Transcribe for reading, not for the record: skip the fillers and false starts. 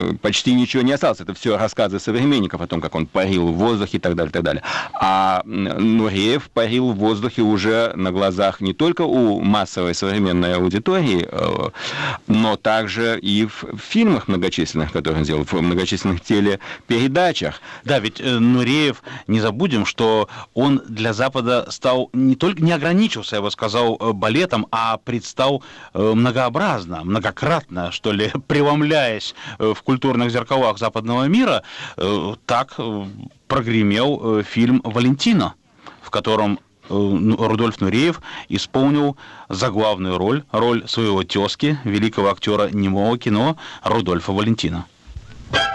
почти ничего не осталось. Это все рассказы современников о том, как он парил в воздухе и так далее, и так далее. А Нуреев парил в воздухе уже на глазах не только у массовой современной аудитории, но также и в фильмах многочисленных, которые он делал, в многочисленных телепередачах. Да, ведь Нуреев, не забудем, что он для Запада стал не ограничился, я бы сказал, балетом, а предстал многообразно, многократно, что ли, преломляясь в культурных зеркалах западного мира. Так прогремел фильм «Валентино», в котором Рудольф Нуреев исполнил заглавную роль своего тезки, великого актера немого кино Рудольфа Валентино.